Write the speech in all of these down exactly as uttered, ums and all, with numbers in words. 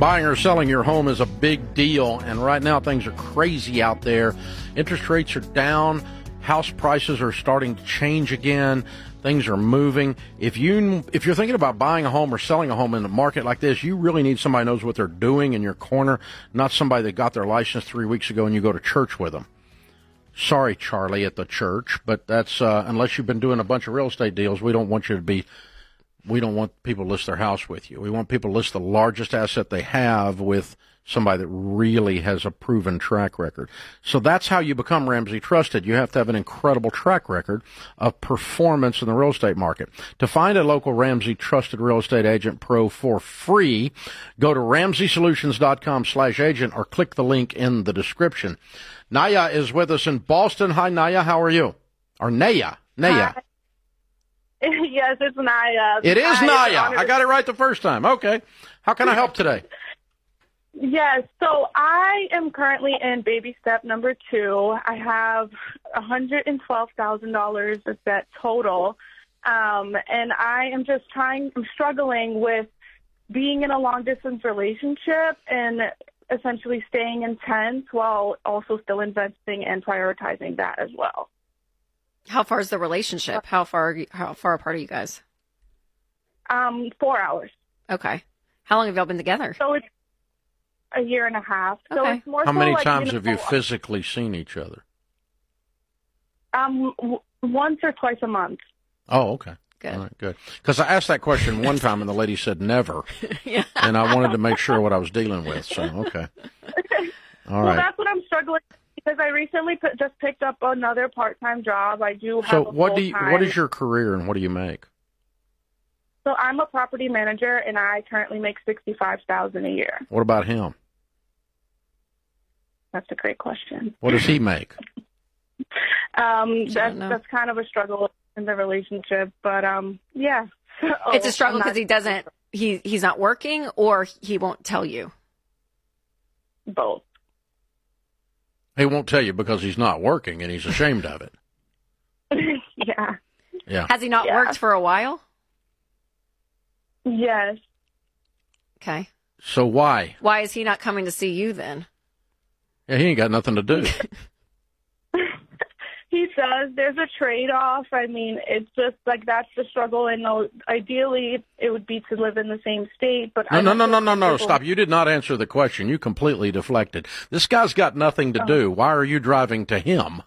Buying or selling your home is a big deal, and right now things are crazy out there. Interest rates are down. House prices are starting to change again. Things are moving. If you if you're thinking about buying a home or selling a home in a market like this, you really need somebody who knows what they're doing in your corner, not somebody that got their license three weeks ago and you go to church with them. Sorry, Charlie, at the church, but that's uh, unless you've been doing a bunch of real estate deals, we don't want you to be. We don't want people to list their house with you. We want people to list the largest asset they have with somebody that really has a proven track record. So that's how you become Ramsey Trusted. You have to have an incredible track record of performance in the real estate market. To find a local Ramsey Trusted Real Estate Agent Pro for free, go to ramsey solutions dot com slash agent or click the link in the description. Naya is with us in Boston. Hi, Naya. How are you? Or Naya. Naya. Hi. Yes, it's Naya. It is Hi, Naya. I got it right the first time. Okay. How can I help today? Yes, so I am currently in baby step number two. I have one hundred twelve thousand dollars of debt total, um, and I am just trying, I'm struggling with being in a long-distance relationship and essentially staying intense while also still investing and prioritizing that as well. How far is the relationship? How far how far apart are you guys? Um, four hours. Okay. How long have y'all been together? So it's a year and a half. So Okay. it's more How so many like, times you know, have you physically seen each other? Um, w- once or twice a month. Oh, okay. Good. All right, good. Because I asked that question one time and the lady said never. Yeah. And I wanted to make sure what I was dealing with. So, okay. All Well, right. that's what I'm struggling with because I recently put, just picked up another part-time job. I do have So a what do you, full-time. what is your career and what do you make? So I'm a property manager, and I currently make sixty-five thousand dollars a year. What about him? That's a great question. What does he make? Um, She that's don't know. that's kind of a struggle in the relationship, but um, yeah. It's Oh, a struggle I'm not- because he doesn't he he's not working or he won't tell you. both. He won't tell you because he's not working and he's ashamed of it. Yeah. Yeah. Has he not Yeah. worked for a while? Yes. Okay. So why? Why is he not coming to see you then? Yeah, he ain't got nothing to do. He says there's a trade-off. I mean, it's just like that's the struggle. And uh, ideally, it would be to live in the same state. But No, I no, don't no, feel no, no, no. comfortable- Stop. You did not answer the question. You completely deflected. This guy's got nothing to do. Why are you driving to him?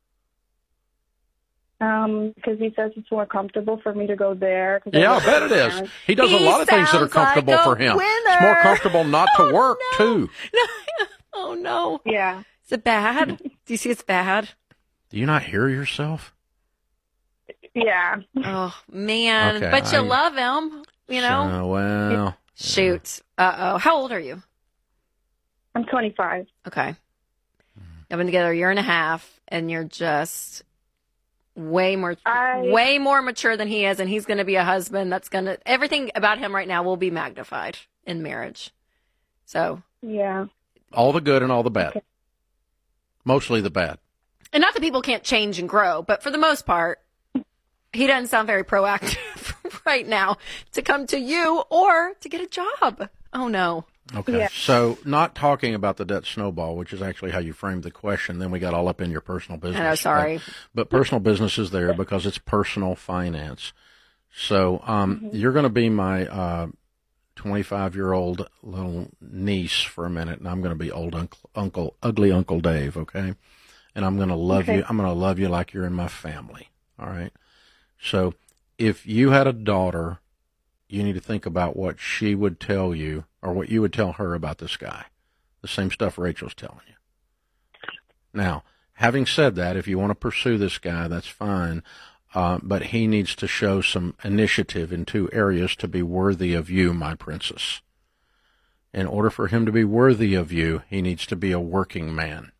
Um, because he says it's more comfortable for me to go there. 'cause I Yeah, I live bet with it my is. parents. He does a He lot of things that are sounds like comfortable a for him. winner. It's more comfortable not to Oh, work, no. too. Oh no. Yeah. Is it bad? Do you see it's bad? Do you not hear yourself? Yeah. Oh man. Okay, but you I- love him, you know? So, well, Shoot. Uh oh. How old are you? I'm twenty-five. Okay. I've been together a year and a half, and you're just way more, I- way more mature than he is, and he's going to be a husband. That's going to everything about him right now will be magnified in marriage. So, Yeah. all the good and all the bad. Okay. Mostly the bad. and not that people can't change and grow, but for the most part, he doesn't sound very proactive right now to come to you or to get a job. Oh no. Okay. Yeah. So, not talking about the debt snowball, which is actually how you framed the question, then we got all up in your personal business. I know, sorry. But, but personal business is there because it's personal finance. So, um, Mm-hmm. you're going to be my uh, twenty-five-year-old little niece for a minute, and I'm going to be old uncle, uncle, ugly Uncle Dave, okay? And I'm going to love Okay. you. I'm going to love you like you're in my family, all right? So, if you had a daughter, you need to think about what she would tell you or what you would tell her about this guy. The same stuff Rachel's telling you. Now, having said that, if you want to pursue this guy, that's fine. Uh, but he needs to show some initiative in two areas to be worthy of you, my princess. In order for him to be worthy of you, he needs to be a working man.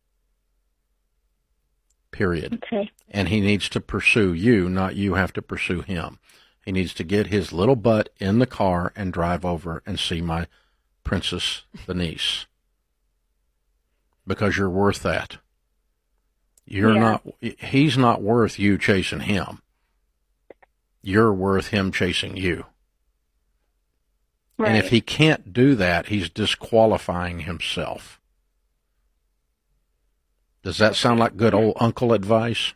Period. Okay. And he needs to pursue you, not you have to pursue him. He needs to get his little butt in the car and drive over and see my princess, the niece. Because you're worth that. You're Yeah. not, he's not worth you chasing him. You're worth him chasing you. Right. And if he can't do that, he's disqualifying himself. Does that sound like good old uncle advice?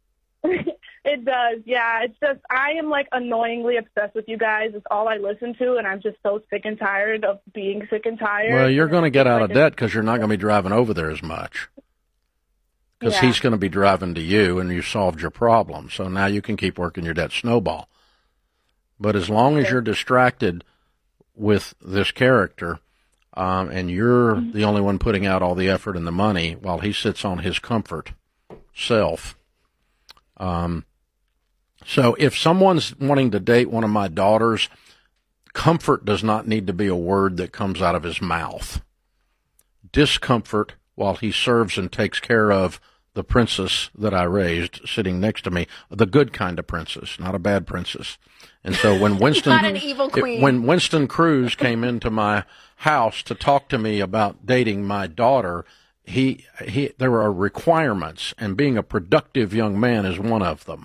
It does, yeah. It's just, I am like annoyingly obsessed with you guys. It's all I listen to, and I'm just so sick and tired of being sick and tired. Well, you're going to get out like of debt because you're not going to be driving over there as much. Because Yeah. he's going to be driving to you, and you solved your problem. So now you can keep working your debt snowball. But as long as Okay. you're distracted with this character, um, and you're Mm-hmm. the only one putting out all the effort and the money while he sits on his comfort self. Um, so if someone's wanting to date one of my daughters, comfort does not need to be a word that comes out of his mouth. Discomfort while he serves and takes care of the princess that I raised sitting next to me, the good kind of princess, not a bad princess. And so when Winston, Not an evil it- queen. when Winston Cruz came into my house to talk to me about dating my daughter, he, he, there are requirements, and being a productive young man is one of them.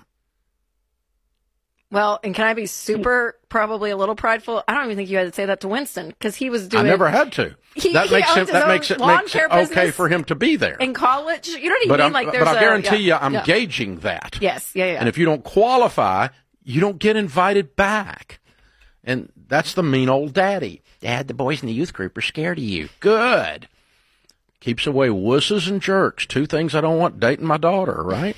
Well, and can I be super, probably a little prideful? I don't even think you had to say that to Winston because he was doing I never had to. He- that he makes him, owns his that own makes it lawn makes it care okay business for him to be there. in college. You know what I But, mean? I'm, Like there's but I a- guarantee yeah, you, I'm yeah. gauging that. Yes, yeah, yeah. And if you don't qualify, you don't get invited back. And that's the mean old daddy. Dad, the boys in the youth group are scared of you. Good. Keeps away wusses and jerks. Two things I don't want dating my daughter, right?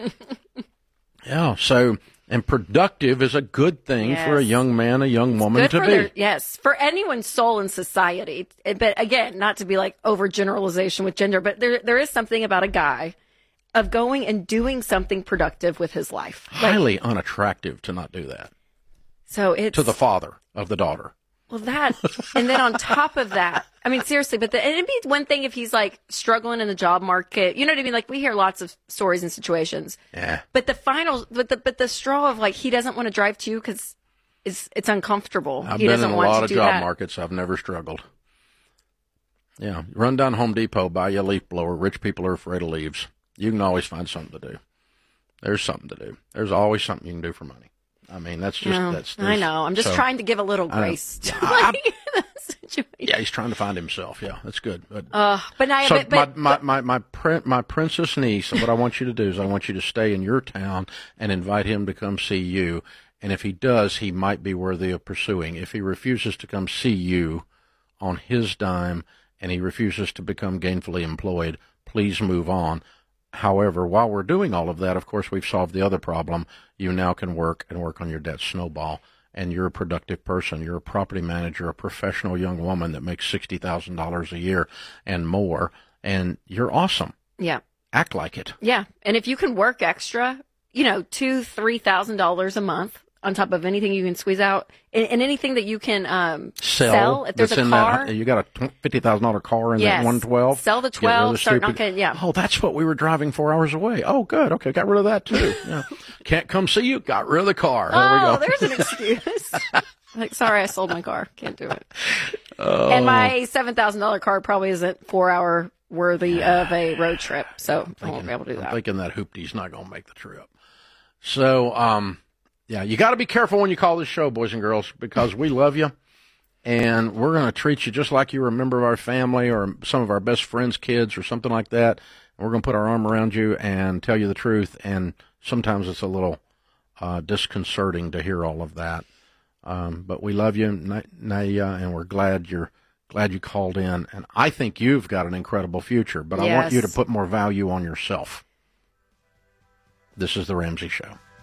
Yeah, so, and productive is a good thing for a Yes. young man, a young woman Good to for be. their, yes, for anyone's soul in society. But again, not to be like overgeneralization with gender, but there there is something about a guy of going and doing something productive with his life. Like, Highly unattractive to not do that. so it's To the father of the daughter. well that, and then on top of that, I mean seriously, but the, and it'd be one thing if he's like struggling in the job market. You know what I mean? Like we hear lots of stories and situations. Yeah. But the final, but the but the straw of like he doesn't want to drive to you because it's it's uncomfortable. I've he been doesn't in a want lot to of do job that. markets. I've never struggled. Yeah, run down Home Depot, buy you a leaf blower. Rich people are afraid of leaves. You can always find something to do. There's something to do. There's always something you can do for money. I mean, that's just No, that's. I know. I'm just so- trying to give a little I know. grace to I- like, the situation. Yeah, he's trying to find himself. Yeah, that's good. But, Uh, but now, so but, but, my, my my my prin- my princess niece. What I want you to do is I want you to stay in your town and invite him to come see you. And if he does, he might be worthy of pursuing. If he refuses to come see you on his dime and he refuses to become gainfully employed, please move on. However, while we're doing all of that, of course, we've solved the other problem. You now can work and work on your debt snowball. And you're a productive person. You're a property manager, a professional young woman that makes sixty thousand dollars a year and more. And you're awesome. yeah, Act like it. yeah. And if you can work extra, you know, two, three thousand dollars a month on top of anything you can squeeze out, and, and anything that you can um, Sell. If there's that's a in car, That, you got a fifty thousand dollars car in yes, that one twelve. Sell the Get rid of twelve. the Start stupid- knocking. Yeah. Oh, that's what we were driving four hours away. Oh, good. Okay, got rid of that too. Yeah. Can't come see you. Got rid of the car. There oh, we go. there's an excuse. Like, sorry, I sold my car. Can't do it. Oh. And my seven thousand dollar car probably isn't four hour worthy of a road trip, so I won't be able to do I'm that. thinking that hoopty's not going to make the trip. So, um, yeah, you got to be careful when you call this show, boys and girls, because we love you, and we're going to treat you just like you were a member of our family or some of our best friends' kids or something like that. And we're going to put our arm around you and tell you the truth, and sometimes it's a little uh, disconcerting to hear all of that. Um, but we love you, Naya, and we're glad you're glad you called in. And I think you've got an incredible future, but I want you to Yes. put more value on yourself. This is The Ramsey Show.